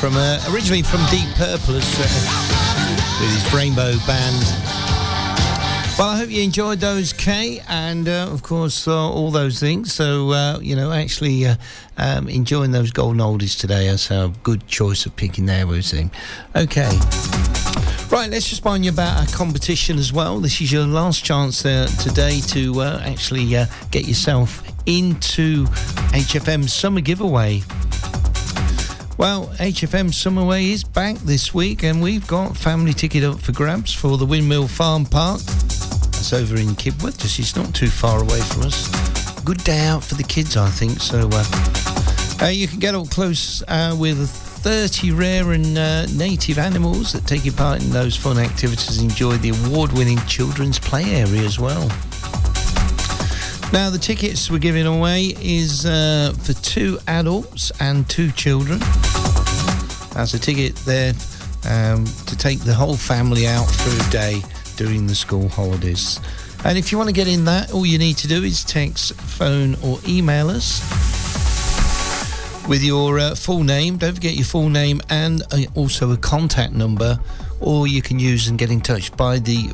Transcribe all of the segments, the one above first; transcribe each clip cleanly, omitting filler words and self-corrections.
from originally from Deep Purple with his Rainbow Band. Well, I hope you enjoyed those, Kay, and of course all those things. So actually enjoying those golden oldies today. That's a good choice of picking there, we're saying. Okay. Right, let's just remind you about our competition as well. This is your last chance today to actually get yourself into HFM Summer Giveaway. Well, HFM Summerway is back this week, and we've got family ticket up for grabs for the Windmill Farm Park. That's over in Kibworth, just it's not too far away from us. Good day out for the kids, I think. So you can get up close with 30 rare and native animals that take part in those fun activities. Enjoy the award-winning children's play area as well. Now, the tickets we're giving away is for 2 adults and 2 children. That's a ticket there to take the whole family out for a day during the school holidays. And if you want to get in that, all you need to do is text, phone or email us with your full name. Don't forget your full name and also a contact number, or you can use and get in touch via the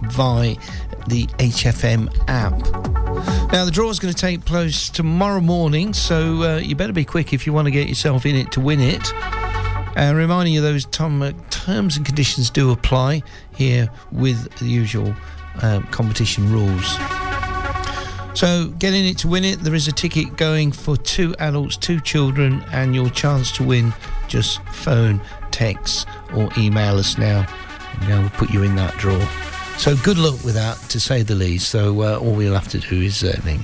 HFM app. Now, the draw is going to take place tomorrow morning, so you better be quick if you want to get yourself in it to win it. Reminding you those terms and conditions do apply here with the usual competition rules. So, get in it to win it. There is a ticket going for 2 adults, 2 children, and your chance to win. Just phone, text, or email us now, and we'll put you in that draw. So good luck with that, to say the least. So all we'll have to do is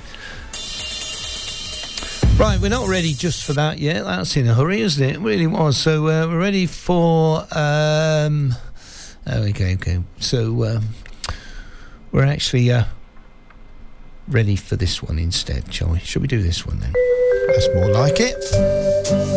Right, we're not ready just for that yet. That's in a hurry, isn't it? It really was. So we're ready for... Okay. So we're actually ready for this one instead, shall we? Shall we do this one then? That's more like it.